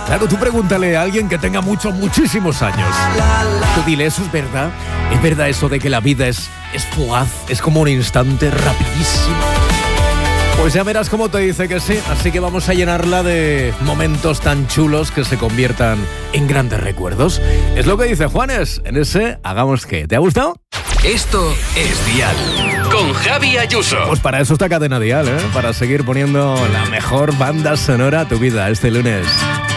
Claro, tú pregúntale a alguien que tenga muchísimos años. Tú dile, ¿eso es verdad? ¿Es verdad eso de que la vida es fugaz? Es como un instante rapidísimo. Pues ya verás cómo te dice que sí. Así que vamos a llenarla de momentos tan chulos que se conviertan en grandes recuerdos. Es lo que dice Juanes en ese Hagamos Que. ¿Te ha gustado? Esto es Dial, con Javi Ayuso. Pues para eso está Cadena Dial, ¿eh? Para seguir poniendo la mejor banda sonora a tu vida este lunes.